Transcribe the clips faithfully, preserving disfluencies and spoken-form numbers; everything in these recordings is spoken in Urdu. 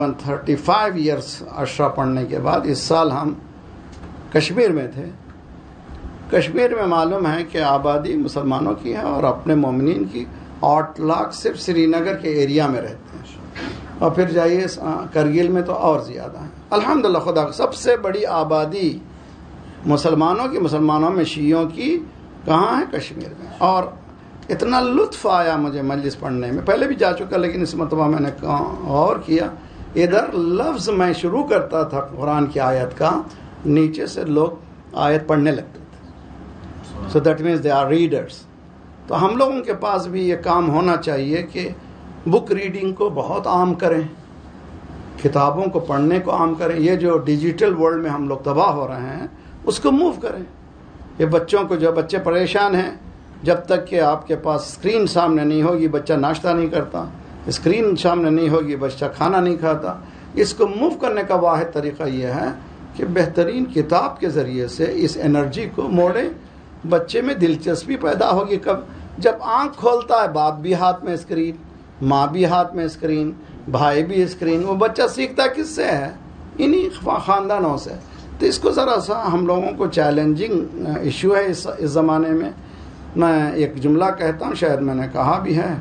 تھرٹی فائیو ایئرس عشرہ پڑھنے کے بعد اس سال ہم کشمیر میں تھے. کشمیر میں معلوم ہے کہ آبادی مسلمانوں کی ہے اور اپنے مومنین کی آٹھ لاکھ صرف سری نگر کے ایریا میں رہتے ہیں، اور پھر جائیے کرگل میں تو اور زیادہ ہیں. الحمدللہ خدا سب سے بڑی آبادی مسلمانوں کی مسلمانوں میں شیعوں کی کہاں ہے؟ کشمیر میں. اور اتنا لطف آیا مجھے مجلس پڑھنے میں، پہلے بھی جا چکا لیکن اس مرتبہ میں نے غور کیا. ادھر لفظ میں شروع کرتا تھا قرآن کی آیت کا، نیچے سے لوگ آیت پڑھنے لگتے تھے. So that means they are readers. تو ہم لوگوں کے پاس بھی یہ کام ہونا چاہیے کہ بک ریڈنگ کو بہت عام کریں، کتابوں کو پڑھنے کو عام کریں. یہ جو ڈیجیٹل ورلڈ میں ہم لوگ تباہ ہو رہے ہیں اس کو موو کریں. یہ بچوں کو، جو بچے پریشان ہیں، جب تک کہ آپ کے پاس اسکرین سامنے نہیں ہوگی بچہ ناشتہ نہیں کرتا، اسکرین سامنے نہیں ہوگی بچہ کھانا نہیں کھاتا. اس کو موو کرنے کا واحد طریقہ یہ ہے کہ بہترین کتاب کے ذریعے سے اس انرجی کو موڑے. بچے میں دلچسپی پیدا ہوگی کب؟ جب آنکھ کھولتا ہے باپ بھی ہاتھ میں اسکرین، ماں بھی ہاتھ میں اسکرین، بھائی بھی اسکرین. وہ بچہ سیکھتا کس سے ہے؟ انہی خاندانوں سے. تو اس کو ذرا سا ہم لوگوں کو چیلنجنگ ایشو ہے اس اس زمانے میں. میں ایک جملہ کہتا ہوں، شاید میں نے کہا بھی ہے.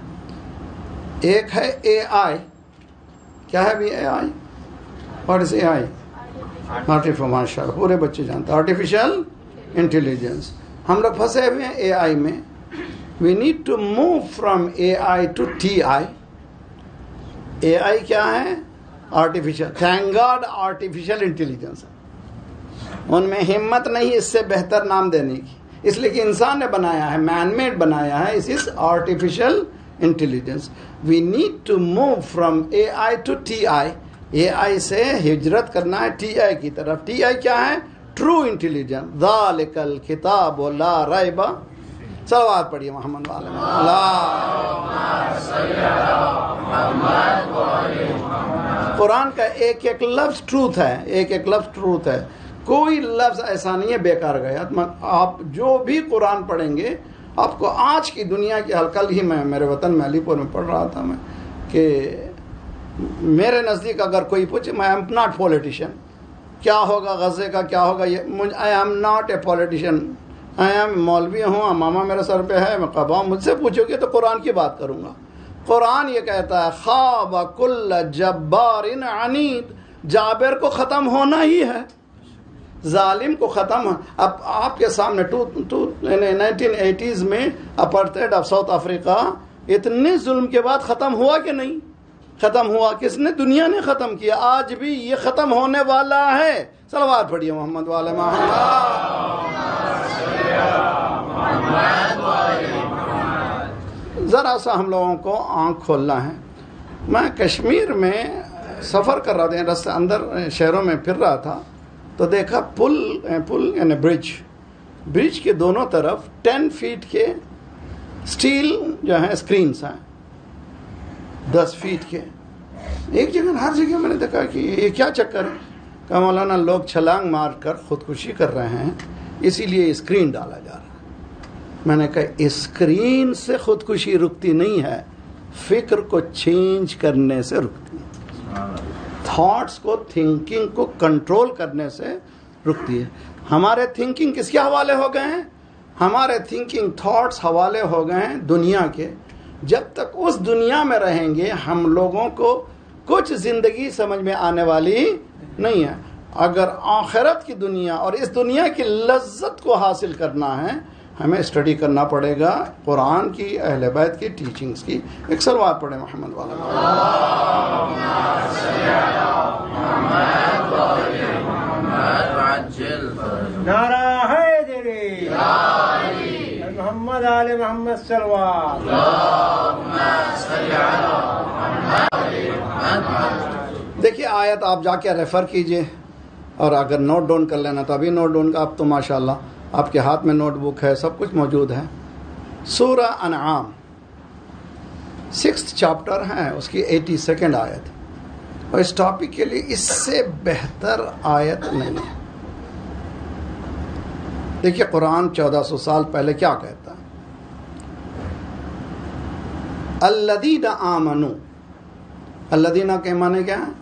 ایک ہے اے آئی. کیا ہے بھی اے آئی؟ What is a I? Artificial, ماشاء اللہ پورے بچے جانتے ہیں، آرٹیفیشل انٹیلیجنس. ہم لوگ پھنسے ہوئے ہیں اے آئی میں. We need to move from a I to T I. اے آئی کیا ہے؟ Artificial. Thank God artificial intelligence. ان میں ہمت نہیں اس سے بہتر نام دینے کی، اس لیے کہ انسان نے بنایا ہے، مین میڈ بنایا ہے. اس از artificial intelligence. We need to move from a I to T I. اے آئی سے ہجرت کرنا ہے ٹی آئی کی طرف. ٹی آئی کیا ہے؟ True intelligence. ذالک الکتاب لا ریب. صلوات پڑھیے محمد والے اللہ. قرآن کا ایک ایک لفظ ٹروتھ ہے، ایک ایک لفظ ٹروتھ ہے. کوئی لفظ ایسا نہیں ہے بیکار گیا. آپ جو بھی قرآن پڑھیں گے آپ کو آج کی دنیا کی، کل ہی میں میرے وطن میں علی پور میں پڑھ رہا تھا میں کہ میرے نزدیک اگر کوئی پوچھے، میں ایم ناٹ پولیٹیشین، کیا ہوگا غزے کا، کیا ہوگا، یہ I am not a politician, I am مولوی ہوں، امامہ میرے سر پہ ہے، میں قبا. مجھ سے پوچھو گے تو قرآن کی بات کروں گا. قرآن یہ کہتا ہے خواب کل جبار عنید. جابر کو ختم ہونا ہی ہے، ظالم کو ختم. اب آپ کے سامنے نائنٹین ایٹیز میں اپارٹھائڈ آف ساؤتھ افریقہ اتنے ظلم کے بعد ختم ہوا کہ نہیں؟ ختم ہوا. کس نے؟ دنیا نے ختم کیا. آج بھی یہ ختم ہونے والا ہے. صلوات پڑھیے محمد والے محمد. ذرا سا ہم لوگوں کو آنکھ کھولنا ہے. میں کشمیر میں سفر کر رہا تھا، راستے اندر شہروں میں پھر رہا تھا تو دیکھا پل پل یعنی برج برج کے دونوں طرف ٹین فیٹ کے سٹیل جو ہے اسکرینس ہیں، دس فیٹ کے. ایک جگہ ہر جگہ میں نے دیکھا کہ یہ کیا چکر ہے. کہ مولانا لوگ چھلانگ مار کر خودکشی کر رہے ہیں، اسی لیے اسکرین ڈالا جا رہا ہے. میں نے کہا اسکرین سے خودکشی رکتی نہیں ہے، فکر کو چینج کرنے سے رکتی ہے، تھاٹس کو، تھنکنگ کو کنٹرول کرنے سے رکتی ہے. ہمارے تھنکنگ کس کے حوالے ہو گئے ہیں؟ ہمارے تھنکنگ تھاٹس حوالے ہو گئے ہیں دنیا کے. جب تک اس دنیا میں رہیں گے ہم لوگوں کو کچھ زندگی سمجھ میں آنے والی نہیں ہے. اگر آخرت کی دنیا اور اس دنیا کی لذت کو حاصل کرنا ہے ہمیں اسٹڈی کرنا پڑے گا قرآن کی، اہل بیت کی ٹیچنگز کی. ایک صلوات پڑھے محمد والا. نعرہ حیدری، محمد آل محمد صلوات. دیکھیے آیت آپ جا کے ریفر کیجئے، اور اگر نوٹ ڈاؤن کر لینا تو ابھی نوٹ ڈاؤن کا. اب تو ماشاءاللہ آپ کے ہاتھ میں نوٹ بک ہے، سب کچھ موجود ہے. سورہ انعام سکس چیپٹر ہے، اس کی ایٹی سیکنڈ آیت. اور اس ٹاپک کے لیے اس سے بہتر آیت نہیں ہے. دیکھیے قرآن چودہ سو سال پہلے کیا کہتا ہے. الذین آمنوا. الذین کے معنی کیا ہے؟